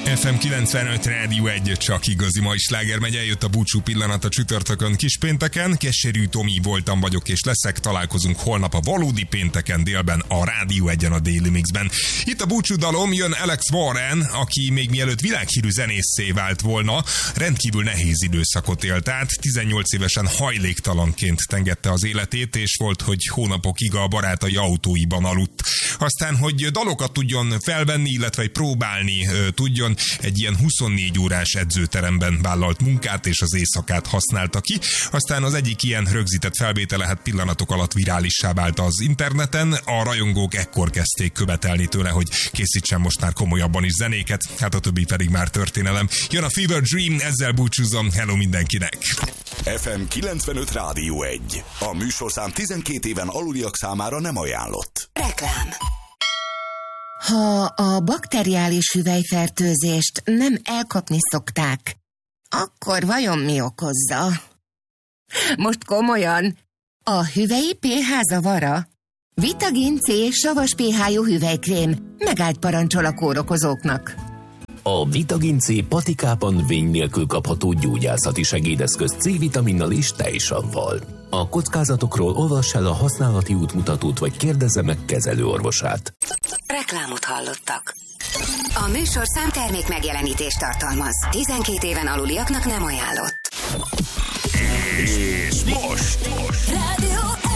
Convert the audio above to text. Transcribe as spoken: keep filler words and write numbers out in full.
ef em kilencvenöt Rádió egy, csak igazi mai sláger megy, eljött a búcsú pillanat a csütörtökön, kispénteken. Keserű Tomi voltam, vagyok és leszek, találkozunk holnap a valódi pénteken délben a Rádió egyen a Daily Mixben. Itt a búcsú dalom, jön Alex Warren, aki még mielőtt világhírű zenészé vált volna, rendkívül nehéz időszakot élt át, tizennyolc évesen hajléktalanként tengette az életét, és volt, hogy hónapokig a barátai autóiban aludt. Aztán, hogy dalokat tudjon felvenni, illetve próbálni tudjon, egy ilyen huszonnégy órás edzőteremben vállalt munkát, és az éjszakát használta ki. Aztán az egyik ilyen rögzített felvétele hát pillanatok alatt virálissá vált az interneten. A rajongók ekkor kezdték követelni tőle, hogy készítsen most már komolyabban is zenéket, hát a többi pedig már történelem. Jön a Fever Dream, ezzel búcsúzom, hello mindenkinek! ef em kilencvenöt Rádió egy. A műsorszám tizenkét éven aluliak számára nem ajánlott. Reklám. Ha a bakteriális hüvelyfertőzést nem elkapni szokták, akkor vajon mi okozza? Most komolyan, a hüvelyi pé há zavara? Vitagin C savas pé há-jú hüvelykrém megállt parancsol a kórokozóknak. A Vitagin C patikában vény nélkül kapható gyógyászati segédeszköz C-vitaminnal és tejsavval. A kockázatokról olvass el a használati útmutatót, vagy kérdezze meg kezelőorvosát. Reklámot hallottak. A műsorszám termék megjelenítést tartalmaz. tizenkét éven aluliaknak nem ajánlott. És most! most. Rádió